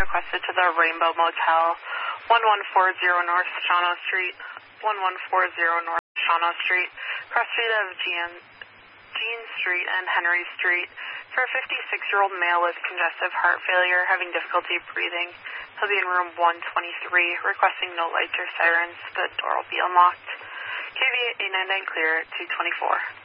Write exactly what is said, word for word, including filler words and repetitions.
requested to the Rainbow Motel, one one four zero North Shawano Street, one one four zero North Shawano Street, cross street of Jean, Jean Street and Henry Street, for a fifty-six-year-old male with congestive heart failure having difficulty breathing. He'll be in room one twenty-three, requesting no lights or sirens. The door will be unlocked. K V eight nine nine clear, two twenty-four.